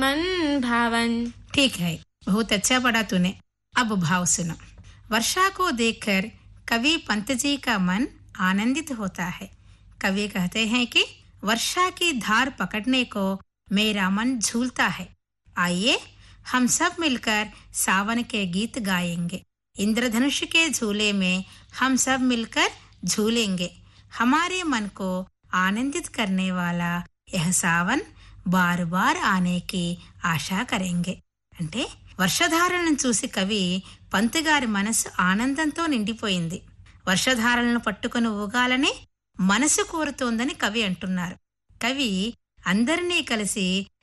मन भावन। ठीक है, बहुत अच्छा पढ़ा तूने। अब भाव सुनो। वर्षा को देखकर कवि पंत जी का मन आनंदित होता है। कवि कहते हैं कि वर्षा की धार पकड़ने को मेरा मन झूलता है। आइए हम सब मिलकर सावन के गीत गाएंगे। इंद्रधनुष के झूले में हम सब मिलकर झूलेंगे। हमारे मन को आनंदित करने वाला यह सावन बार बार आने की ఆశా కరెంగే. అంటే వర్షధారలను చూసి కవి పంతుగారి మనసు ఆనందంతో నిండిపోయింది. వర్షధారలను పట్టుకుని ఊగాలని మనసు కోరుతోందని కవి అంటున్నారు. కవి అందరినీ కలిసి